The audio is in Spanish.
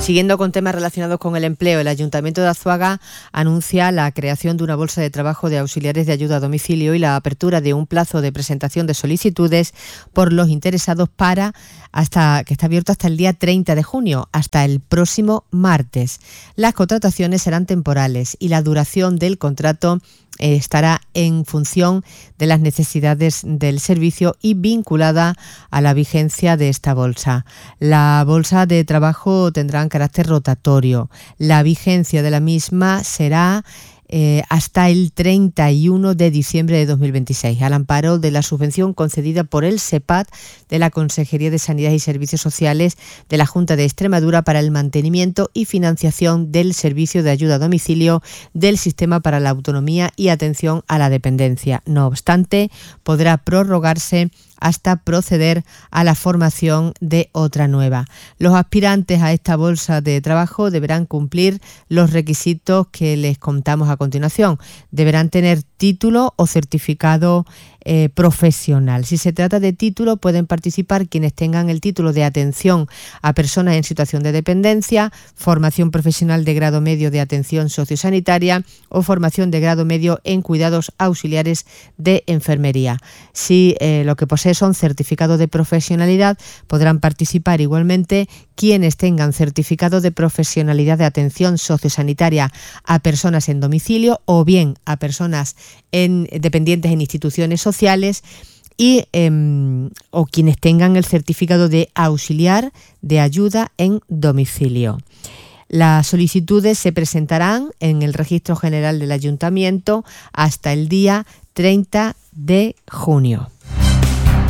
Siguiendo con temas relacionados con el empleo, el Ayuntamiento de Azuaga anuncia la creación de una bolsa de trabajo de auxiliares de ayuda a domicilio y la apertura de un plazo de presentación de solicitudes por los interesados que está abierto hasta el día 30 de junio, hasta el próximo martes. Las contrataciones serán temporales y la duración del contrato estará en función de las necesidades del servicio y vinculada a la vigencia de esta bolsa. La bolsa de trabajo tendrá carácter rotatorio. La vigencia de la misma será hasta el 31 de diciembre de 2026, al amparo de la subvención concedida por el SEPAD de la Consejería de Sanidad y Servicios Sociales de la Junta de Extremadura para el mantenimiento y financiación del servicio de ayuda a domicilio del Sistema para la Autonomía y Atención a la Dependencia. No obstante, podrá prorrogarse hasta proceder a la formación de otra nueva. Los aspirantes a esta bolsa de trabajo deberán cumplir los requisitos que les contamos a continuación. Deberán tener título o certificado profesional. Si se trata de título, pueden participar quienes tengan el título de atención a personas en situación de dependencia, formación profesional de grado medio de atención sociosanitaria o formación de grado medio en cuidados auxiliares de enfermería. Si lo que posee son certificados de profesionalidad, podrán participar igualmente quienes tengan certificado de profesionalidad de atención sociosanitaria a personas en domicilio o bien a personas dependientes en instituciones sociales o quienes tengan el certificado de auxiliar de ayuda en domicilio. Las solicitudes se presentarán en el Registro General del Ayuntamiento hasta el día 30 de junio.